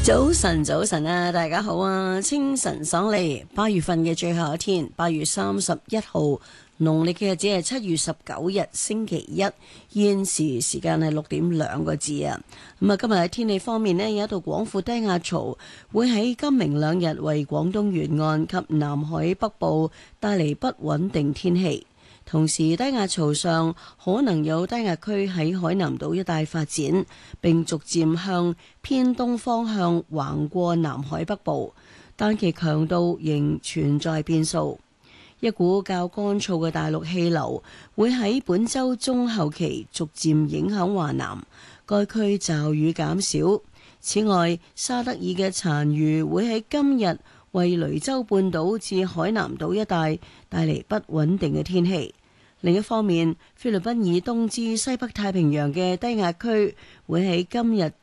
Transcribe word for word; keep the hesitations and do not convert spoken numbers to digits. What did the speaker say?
早晨，早晨啊，大家好啊！清晨爽利，八月份嘅最後一天，八月三十一號，農曆嘅日子係七月十九日，星期一。現時時間係六點兩個字啊。咁啊，今日喺天氣方面呢，有一道廣闊低壓槽會喺今明兩日為廣東沿岸及南海北部帶嚟不穩定天氣。同時，低壓槽上可能有低壓區喺海南島一帶發展，並逐漸向偏東方向橫過南海北部，但其強度仍存在變數。一股較乾燥嘅大陸氣流會喺本週中後期逐漸影響華南，該區驟雨減少。此外，沙德爾嘅殘餘會喺今日為雷州半島至海南島一帶帶嚟不穩定嘅天氣。另一方面，菲律賓以東至西北太平洋嘅低壓區會喺今日